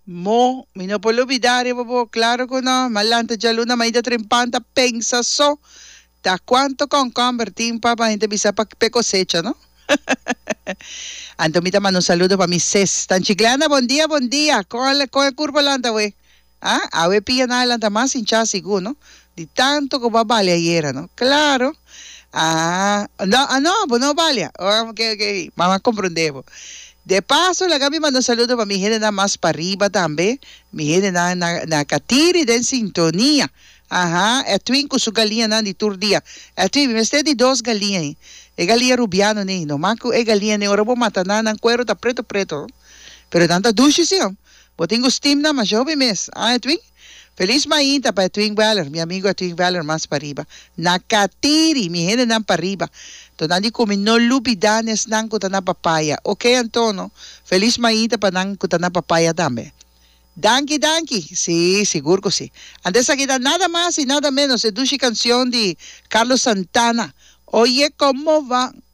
Mi no puedo olvidar, bobo, claro que no, malanta ya luna, maíta trempanta, pensa so, ta cuánto con convertir para gente pisa pa pe cosecha, ¿no? Antomita manda un saludo para mi ses, tan chiclana, buen día, buen día, con el curvo lanta, güey. Ah, a ver, pilla nada lanta más sin chasigu, ¿no? De tanto como vale ayer, ¿no? Claro. No, pues no vale. Ok, mamá comprendemos. De paso, la Gaby mandó saludos para mi gente nada más para arriba también. Mi gente nada na catiri de sintonía. Ajá, é twin com sua galinha na de turdia. É twin, mas tem de duas galinhas aí. É galinha rubiana, né? Não manco é galinha, né? Ora vou matar na cuero, tá preto. Pero tanta ducha, sim, ó. Vou ter steam na mas jovem mes. Ah, é twin? Feliz mainta para Twin Valor, mi amigo Twin Valor más para arriba. Nakatiri, mi gente nan para arriba. Tonandi kumi no lupidanes nan kutana papaya. Ok, Antonio. Feliz mainta para nan kutana papaya también. Danki. Sí, seguro que sí. Antes aquí da nada más y nada menos. Es dulce canción de Carlos Santana. Oye, ¿cómo va?